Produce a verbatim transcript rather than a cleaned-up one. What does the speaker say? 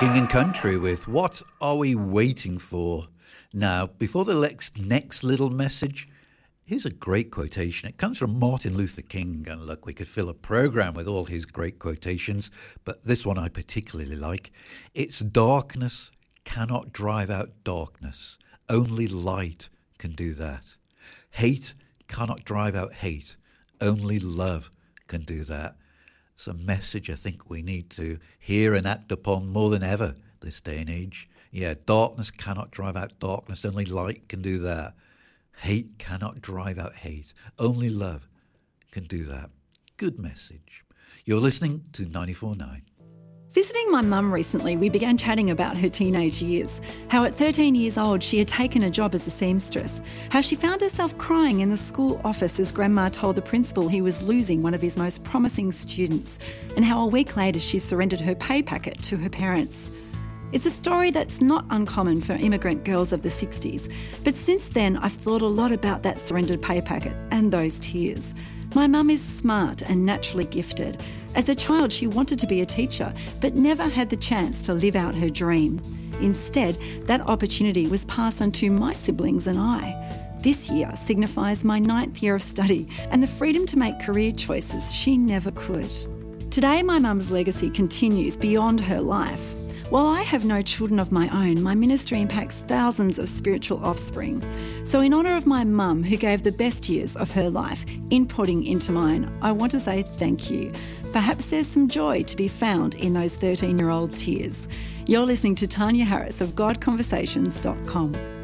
King and Country with What Are We Waiting For? Now, before the next, next little message, here's a great quotation. It comes from Martin Luther King, and look, we could fill a program with all his great quotations, but this one I particularly like. It's darkness cannot drive out darkness. Only light can do that. Hate cannot drive out hate. Only love can do that. It's a message I think we need to hear and act upon more than ever this day and age. Yeah, darkness cannot drive out darkness. Only light can do that. Hate cannot drive out hate. Only love can do that. Good message. You're listening to ninety-four point nine. Visiting my mum recently, we began chatting about her teenage years, how at thirteen years old she had taken a job as a seamstress, how she found herself crying in the school office as Grandma told the principal he was losing one of his most promising students, and how a week later she surrendered her pay packet to her parents. It's a story that's not uncommon for immigrant girls of the sixties, but since then I've thought a lot about that surrendered pay packet and those tears. My mum is smart and naturally gifted. As a child, she wanted to be a teacher, but never had the chance to live out her dream. Instead, that opportunity was passed on to my siblings and I. This year signifies my ninth year of study and the freedom to make career choices she never could. Today, my mum's legacy continues beyond her life. While I have no children of my own, my ministry impacts thousands of spiritual offspring. So in honour of my mum, who gave the best years of her life inputting into mine, I want to say thank you. Perhaps there's some joy to be found in those thirteen-year-old tears. You're listening to Tanya Harris of God Conversations dot com.